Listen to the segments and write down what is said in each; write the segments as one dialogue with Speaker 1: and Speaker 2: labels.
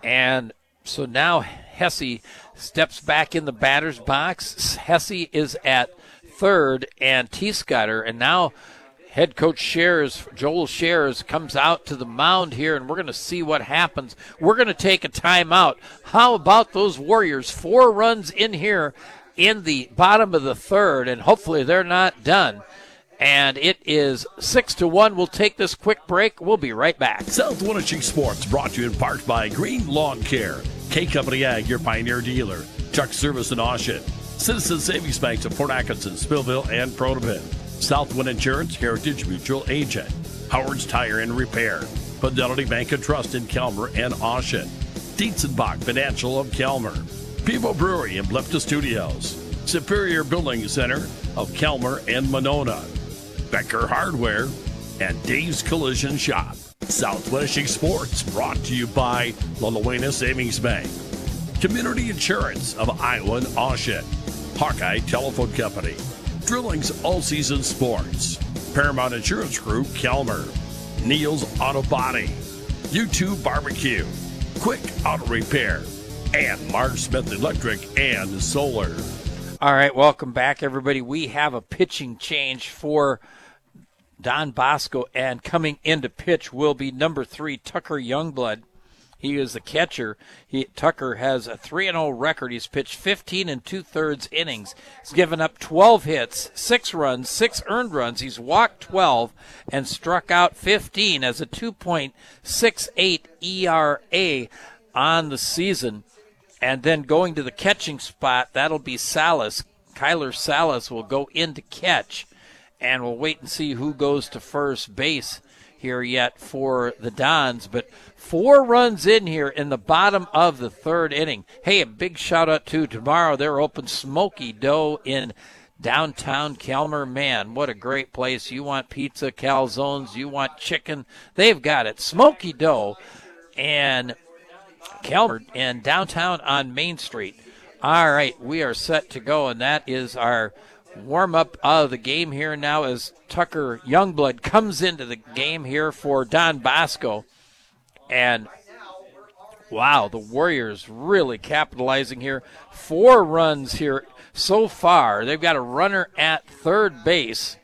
Speaker 1: And so now Hesse steps back in the batter's box. Hesse is at third, and Teescotter, and now head coach Joel Shares, comes out to the mound here, and we're going to see what happens. We're going to take a timeout. How about those Warriors? 4 runs in here in the bottom of the third, and hopefully they're not done. And it is 6-1. We'll take this quick break. We'll be right back.
Speaker 2: South Wenatchee Sports brought to you in part by Green Lawn Care, K Company Ag, your Pioneer dealer, Chuck Service in Oshet, Citizen Savings Banks of Port Atkinson, Spillville, and Protopin, Southwind Insurance, Heritage Mutual Agent, Howard's Tire and Repair, Fidelity Bank and Trust in Kelmer and Oshet, Dietzenbach Financial of Kelmer, Pivo Brewery and Blepta Studios, Superior Building Center of Kelmer and Monona, Becker Hardware, and Dave's Collision Shop. South Wenatchee Sports brought to you by La Luena Savings Bank, Community Insurance of Iowa and Oshet, Hawkeye Telephone Company, Drilling's All Season Sports, Paramount Insurance Group, Kelmer, Neil's Auto Body, U2 Barbecue, Quick Auto Repair, and Mark Smith Electric and Solar.
Speaker 1: All right, welcome back, everybody. We have a pitching change for Don Bosco, and coming into pitch will be number 3, Tucker Youngblood. He is the catcher. Tucker has a 3-0 record. He's pitched 15 2/3 innings. He's given up 12 hits, 6 runs, 6 earned runs. He's walked 12 and struck out 15 as a 2.68 ERA on the season. And then going to the catching spot, that'll be Salas. Kyler Salas will go in to catch. And we'll wait and see who goes to first base here yet for the Dons. But 4 runs in here in the bottom of the third inning. Hey, a big shout out to tomorrow. They're open Smoky Dough in downtown Kelmer. Man, what a great place. You want pizza, calzones, you want chicken. They've got it. Smoky Dough and Kelmer and downtown on Main Street. All right, we are set to go, and that is our warm-up of the game here now as Tucker Youngblood comes into the game here for Don Bosco. And, wow, the Warriors really capitalizing here. 4 runs here so far. They've got a runner at third base,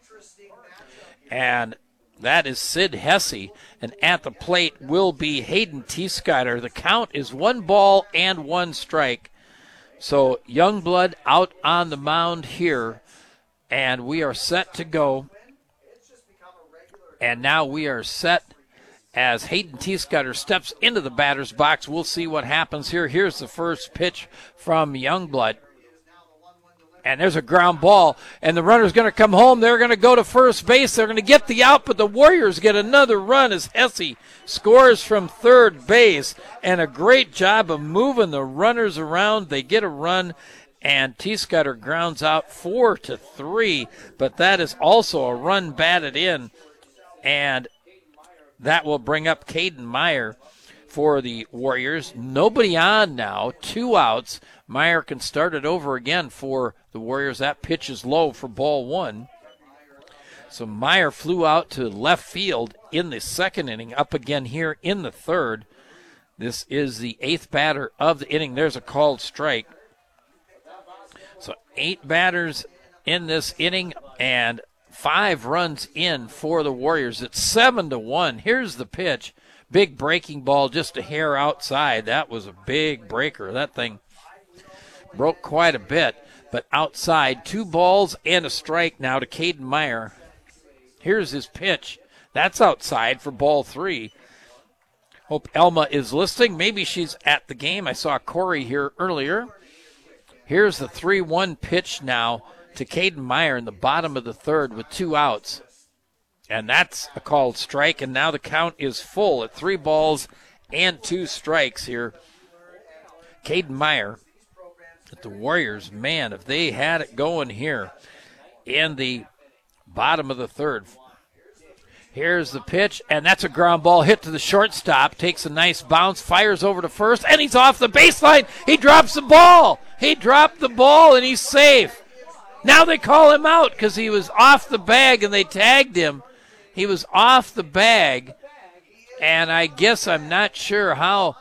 Speaker 1: and that is Sid Hesse. And at the plate will be Hayden Teescotter. The count is 1 ball and 1 strike. So Youngblood out on the mound here. And we are set to go. And now we are set as Hayden Teescotter steps into the batter's box. We'll see what happens here. Here's the first pitch from Youngblood. And there's a ground ball. And the runner's going to come home. They're going to go to first base. They're going to get the out, but the Warriors get another run as Hesse scores from third base. And a great job of moving the runners around. They get a run. And Teescotter grounds out 4-3, but that is also a run batted in, and that will bring up Caden Meyer for the Warriors. Nobody on now, 2 outs. Meyer can start it over again for the Warriors. That pitch is low for ball 1. So Meyer flew out to left field in the second inning, up again here in the third. This is the 8th batter of the inning. There's a called strike. So 8 batters in this inning and 5 runs in for the Warriors. It's 7-1. Here's the pitch. Big breaking ball, just a hair outside. That was a big breaker. That thing broke quite a bit, but outside. 2 balls and a strike now to Caden Meyer. Here's his pitch. That's outside for ball 3. Hope Elma is listening. Maybe she's at the game. I saw Corey here earlier. Here's the 3-1 pitch now to Caden Meyer in the bottom of the third with 2 outs. And that's a called strike, and now the count is full at 3 balls and 2 strikes here. Caden Meyer at the Warriors, man, if they had it going here in the bottom of the third. Here's the pitch, and that's a ground ball hit to the shortstop. Takes a nice bounce, fires over to first, and he's off the baseline. He drops the ball. He dropped the ball, and he's safe. Now they call him out because he was off the bag, and they tagged him. He was off the bag, and I guess I'm not sure how